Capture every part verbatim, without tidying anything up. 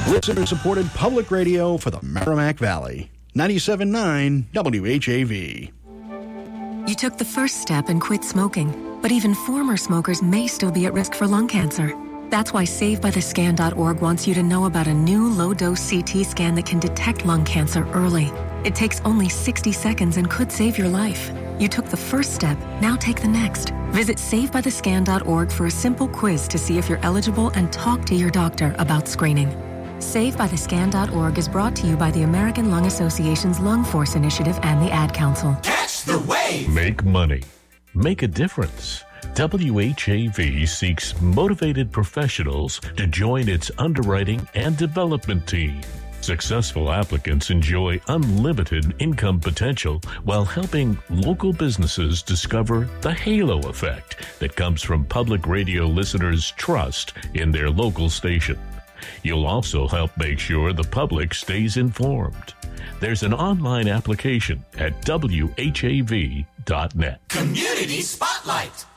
Listener-supported public radio for the Merrimack Valley. ninety-seven point nine W H A V. You took the first step and quit smoking, but even former smokers may still be at risk for lung cancer. That's why save by the scan dot org wants you to know about a new low-dose C T scan that can detect lung cancer early. It takes only sixty seconds and could save your life. You took the first step, now take the next. Visit save by the scan dot org for a simple quiz to see if you're eligible and talk to your doctor about screening. save by the scan dot org is brought to you by the American Lung Association's Lung Force Initiative and the Ad Council. Catch the wave! Make money. Make a difference. W H A V seeks motivated professionals to join its underwriting and development team. Successful applicants enjoy unlimited income potential while helping local businesses discover the halo effect that comes from public radio listeners' trust in their local station. You'll also help make sure the public stays informed. There's an online application at W H A V dot net. Community Spotlight.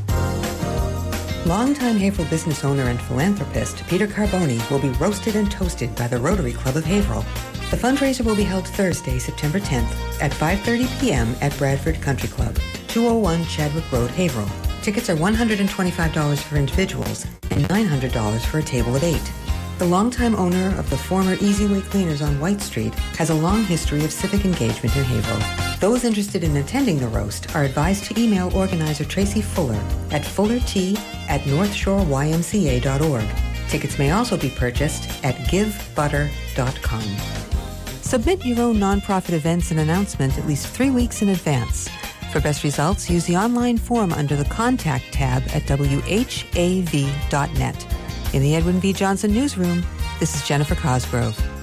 Longtime Haverhill business owner and philanthropist Peter Carboni will be roasted and toasted by the Rotary Club of Haverhill. The fundraiser will be held Thursday, September tenth at five thirty p.m. at Bradford Country Club, two oh one Chadwick Road, Haverhill. Tickets are one hundred twenty-five dollars for individuals and nine hundred dollars for a table of eight. The longtime owner of the former Easy Way Cleaners on White Street has a long history of civic engagement in Haverhill. Those interested in attending the roast are advised to email organizer Tracy Fuller at fullert at north shore y m c a dot org. Tickets may also be purchased at give butter dot com. Submit your own nonprofit events and announcement at least three weeks in advance. For best results, use the online form under the Contact tab at W H A V dot net. In the Edwin V. Johnson Newsroom, this is Jennifer Cosgrove.